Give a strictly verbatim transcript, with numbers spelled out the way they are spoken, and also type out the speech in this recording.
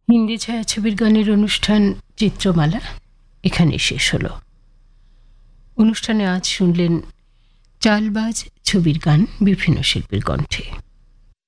হিন্দি ছায়াছবির গানের অনুষ্ঠান চিত্রমালা এখানেই শেষ হলো। অনুষ্ঠানে আজ শুনলেন চালবাজ ছবির গান বিভিন্ন শিল্পীর কণ্ঠে।